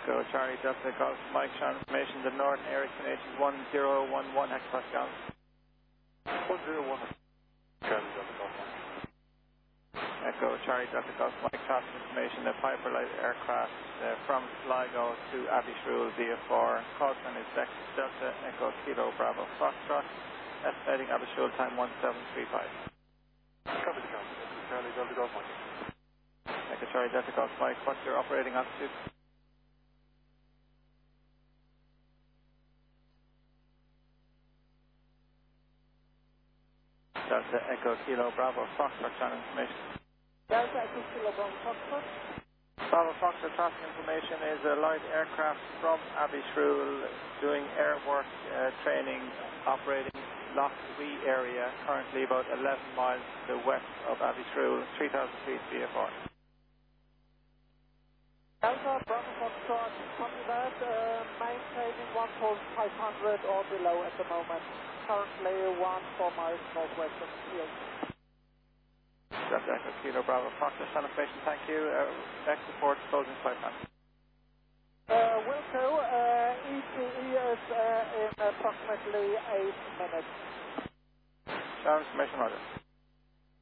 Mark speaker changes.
Speaker 1: Echo Charlie Delta Golf Mike, transformation, the Northern Area Explanations 1011 hectopascal.
Speaker 2: 101 Charlie Delta Golf Mike.
Speaker 1: Echo Charlie Delta Golf Mike, traffic information, the Piper Light aircraft from Sligo to Abbeyshrew via 4. Call sign is Delta Echo Kilo Bravo Foxtrot, estimating Abbeyshrew time 1735.
Speaker 2: Copy the count. Charlie Delta Golf Mike.
Speaker 1: Echo Charlie Delta Golf Mike, what's your operating altitude? Delta Echo Kilo Bravo Foxtrot, channel information.
Speaker 3: Delta Echo Kilo Bravo Foxtrot.
Speaker 1: Bravo Foxtrot, traffic information is a light aircraft from Abbeyshrew doing air work training, operating Loch Wee area, currently about 11 miles to the west of Abbeyshrew, 3,000 feet VFR.
Speaker 3: Delta Bravo Foxtrot, copy that, maintaining 1,500 or below at the moment. Currently 4 miles northwest of here.
Speaker 1: Delta Echo Kilo Bravo Foxtrot, channel information, thank you. Next report, closing flight time.
Speaker 3: Wilco, ETE is in approximately 8 minutes.
Speaker 1: Channel information, Roger.